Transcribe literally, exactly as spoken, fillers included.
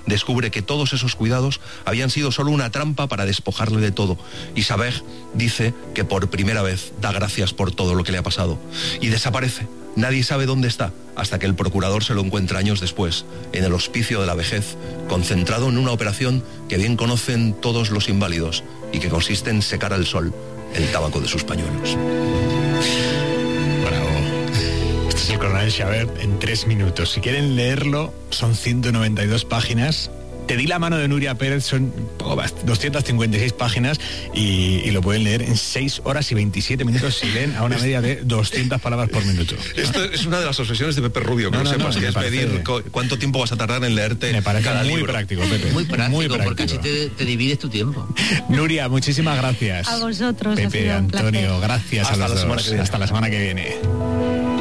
descubre que todos esos cuidados habían sido solo una trampa para despojarle de todo. Y Saber dice que por primera vez da gracias por todo lo que le ha pasado. Y desaparece. Nadie sabe dónde está, hasta que el procurador se lo encuentra años después, en el hospicio de la vejez, concentrado en una operación que bien conocen todos los inválidos y que consiste en secar al sol el tabaco de sus pañuelos. Bravo. Este es el Coronel Chabert en tres minutos. Si quieren leerlo, son ciento noventa y dos páginas. Te di la mano de Nuria Pérez, son doscientas cincuenta y seis páginas y, y lo pueden leer en seis horas y veintisiete minutos si leen a una media de doscientas palabras por minuto. Esto es una de las obsesiones de Pepe Rubio, que no, no, no sepas, no, que es parece... medir cuánto tiempo vas a tardar en leerte me parece cada muy libro. práctico, Pepe. Muy práctico, muy práctico. Porque así te, te divides tu tiempo. Nuria, muchísimas gracias. A vosotros. Pepe, Antonio, gracias Hasta a los la semana dos. que viene. Hasta la semana que viene.